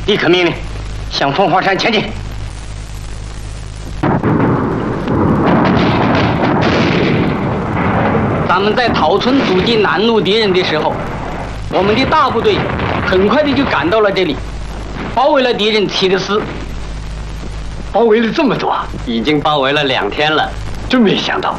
立刻命令向凤凰山前进。 咱们在桃村阻击南路敌人的时候，我们的大部队很快的就赶到了这里，包围了敌人起的师。 包围了这么多， 已经包围了2天了， 真没想到。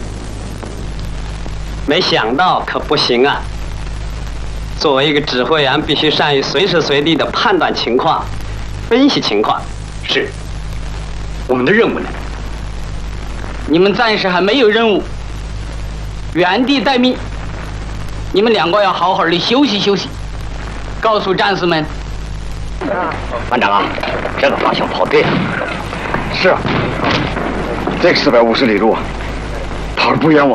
没想到可不行啊！作为一个指挥员，必须善于随时随地的判断情况、分析情况。 是，我们的任务呢？ 你们暂时还没有任务，原地待命。你们2个要好好的休息休息。告诉战士们， 班长啊，这个方向跑对了。 是啊，这个450里路啊，跑得不冤枉。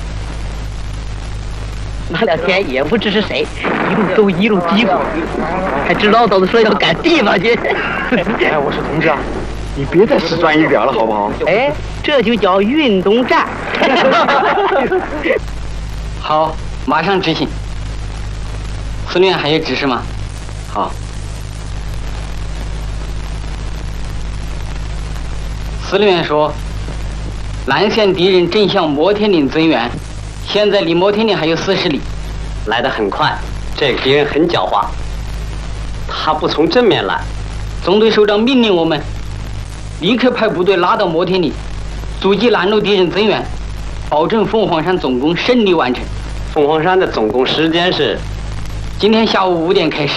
那2天也不知是谁，一路走一路嘀咕，还知道都说要赶地方去。 哎，我说同志啊，你别再死钻一点了，好不好？ 哎，这就叫运动战。 好，马上执行。司令还有指示吗？好。司令员说，南线敌人正向摩天岭增援，现在离摩天岭还有40里， 来得很快。这个敌人很狡猾，他不从正面来。 总队首长命令我们立刻派部队拉到摩天岭，阻击拦路敌人增援，保证凤凰山总攻顺利完成。 凤凰山的总攻时间是今天下午5点开始，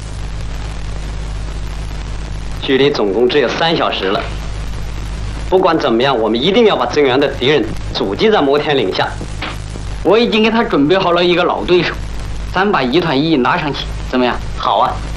距离总攻只有3小时了。不管怎么样，我们一定要把增援的敌人阻击在摩天岭下。 我已经给他准备好了一个老对手，咱把1团1拿上去，怎么样？ 好啊。